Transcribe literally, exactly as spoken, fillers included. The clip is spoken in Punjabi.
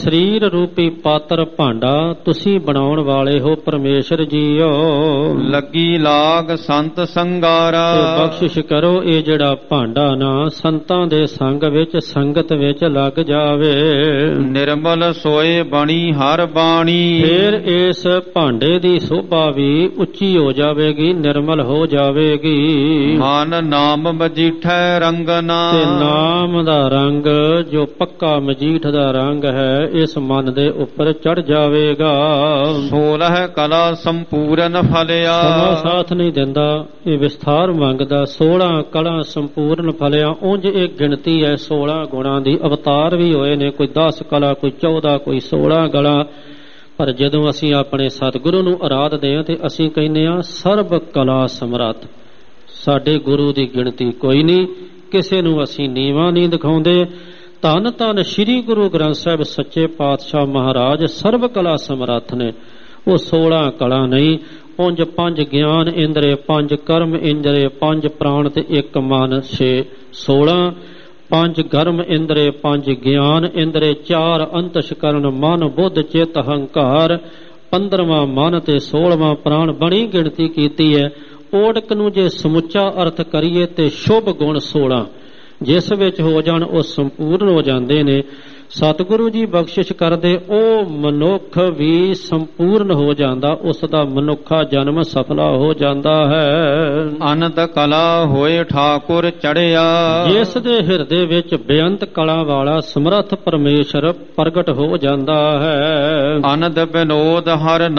ਸਰੀਰ ਰੂਪੀ ਪਾਤਰ ਭਾਂਡਾ ਤੁਸੀਂ ਬਣਾਉਣ ਵਾਲੇ ਹੋ ਪਰਮੇਸ਼ਰ ਜੀਓ। ਲੱਗੀ ਲਾਗ ਸੰਤ ਸੰਗਾਰਾ, ਤੇ ਬਖਸ਼ਿਸ਼ ਕਰੋ ਇਹ ਜਿਹੜਾ ਭਾਂਡਾ ਨਾ ਸੰਤਾਂ ਦੇ ਸੰਗ ਵਿੱਚ ਸੰਗਤ ਵਿੱਚ ਲੱਗ ਜਾਵੇ। ਨਿਰਮਲ ਸੋਏ ਬਣੀ ਹਰ ਬਾਣੀ, ਫਿਰ ਇਸ ਭਾਂਡੇ ਦੀ ਸੋਭਾ ਵੀ ਉੱਚੀ ਹੋ ਜਾਵੇਗੀ, ਨਿਰਮਲ ਹੋ ਜਾਵੇਗੀ। ਮਨ ਨਾਮ ਮਜੀਠੈ ਰੰਗਨਾ, ਤੇ ਨਾਮ ਦਾ ਰੰਗ ਜੋ ਪੱਕਾ ਮਜੀਠ ਦਾ ਰੰਗ ਹੈ ਇਸ ਮਨ ਦੇ ਉੱਪਰ ਚੜ ਜਾਵੇਗਾ। ਸੋਲਹ ਕਲਾ ਸੰਪੂਰਨ ਫਲਿਆ, ਸਮਾਂ ਸਾਥ ਨਹੀਂ ਦਿੰਦਾ, ਇਹ ਵਿਸਥਾਰ ਮੰਗਦਾ। ਸੋਲਾਂ ਕਲਾ ਸੰਪੂਰਨ ਫਲਿਆ, ਉਂਝ ਇਹ ਗਿਣਤੀ ਹੈ ਸੋਲਾਂ ਗੁਣਾਂ ਦੀ। ਅਵਤਾਰ ਵੀ ਹੋਏ ਨੇ, ਕੋਈ ਦਸ ਕਲਾ, ਕੋਈ ਚੌਦਾਂ, ਕੋਈ ਸੋਲਾਂ ਕਲਾ। ਪਰ ਜਦੋਂ ਅਸੀਂ ਆਪਣੇ ਸਤਿਗੁਰੂ ਨੂੰ ਅਰਾਧਦੇ ਹਾਂ ਤੇ ਅਸੀਂ ਕਹਿੰਦੇ ਹਾਂ ਸਰਬ ਕਲਾ ਸਮਰੱਥ। ਸਾਡੇ ਗੁਰੂ ਦੀ ਗਿਣਤੀ ਕੋਈ ਨਹੀਂ, ਕਿਸੇ ਨੂੰ ਅਸੀਂ ਨੀਵਾਂ ਨਹੀਂ ਦਿਖਾਉਂਦੇ। ਧੰਨ ਧੰਨ ਸ੍ਰੀ ਗੁਰੂ ਗ੍ਰੰਥ ਸਾਹਿਬ ਸੱਚੇ ਪਾਤਸ਼ਾਹ ਮਹਾਰਾਜ ਸਰਬ ਕਲਾ ਸਮਰੱਥ ਨੇ। ਉਹ ਸੋਲਾਂ ਕਲਾ ਨਹੀਂ, ਉਂਝ ਪੰਜ ਗਿਆਨ ਇੰਦਰੇ, ਪੰਜ ਕਰਮ ਇੰਦਰੇ, ਪੰਜ ਪ੍ਰਾਣ ਤੇ ਇੱਕ ਮਨ, ਛੇ ਸੋਲਾਂ। ਪੰਜ ਗਰਮ ਇੰਦਰੇ, ਪੰਜ ਗਿਆਨ ਇੰਦਰੇ, ਚਾਰ ਅੰਤਸ਼ਕਰਨ ਮਨ ਬੁੱਧ ਚਿੱਤ ਹੰਕਾਰ, ਪੰਦਰਵਾਂ ਮਨ ਤੇ ਸੋਲਵਾਂ ਪ੍ਰਾਣ। ਬਣੀ ਗਿਣਤੀ ਕੀਤੀ ਹੈ। ਓੜਕ ਨੂੰ ਜੇ ਸਮੁੱਚਾ ਅਰਥ ਕਰੀਏ ਤੇ ਸ਼ੁਭ ਗੁਣ ਸੋਲਾਂ ਜਿਸ ਵਿੱਚ ਹੋ ਜਾਣ ਉਹ ਸੰਪੂਰਨ ਹੋ ਜਾਂਦੇ ਨੇ। ਸਤਿਗੁਰੂ ਜੀ ਬਖਸ਼ਿਸ਼ ਕਰਦੇ ਉਹ ਮਨੁੱਖ ਵੀ ਸੰਪੂਰਨ ਹੋ ਜਾਂਦਾ, ਉਸ ਦਾ ਮਨੁੱਖਾ ਜਨਮ ਸਫਲਾ ਹੋ ਜਾਂਦਾ ਹੈ। ਅਨੰਤ ਕਲਾ ਹੋਏ ਠਾਕੁਰ ਚੜਿਆ, ਜਿਸ ਦੇ ਹਿਰਦੇ ਵਿੱਚ ਬੇਅੰਤ ਕਲਾ ਵਾਲਾ ਸਮਰੱਥ ਪਰਮੇਸ਼ਰ ਪ੍ਰਗਟ ਹੋ ਜਾਂਦਾ ਹੈ। ਅਨੰਦ ਬਿਨੋਦ ਹਰ